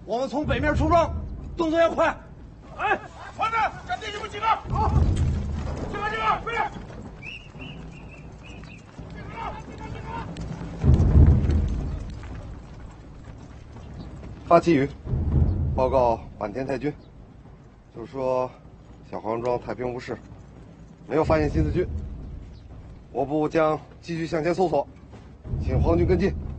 我们从北面出装，动作要快。 哎，团长，赶弟兄们集合！好，集合，快点！ 发其语，报告坂田太君，就是说小黄庄太平无事，没有发现新四军。我部将继续向前搜索，请皇军跟进。